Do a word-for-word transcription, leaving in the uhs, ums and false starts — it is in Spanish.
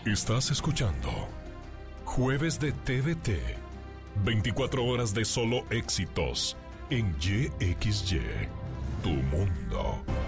Estás escuchando Jueves de T V T. veinticuatro horas de solo éxitos en Y X Y, tu mundo.